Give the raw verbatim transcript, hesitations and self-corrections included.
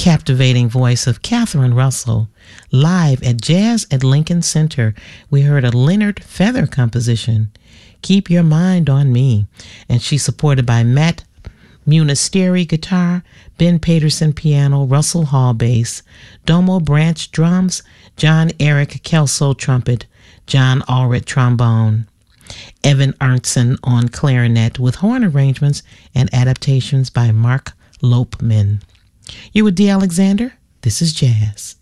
captivating voice of Catherine Russell. Live at Jazz at Lincoln Center, we heard a Leonard Feather composition, Keep Your Mind on Me, and she's supported by Matt Munisteri guitar, Ben Paterson piano, Russell Hall bass, Domo Branch drums, John Eric Kelso trumpet, John Allred trombone, Evan Arntzen on clarinet with horn arrangements and adaptations by Mark Lopeman. You with D. Alexander? This is Jazz.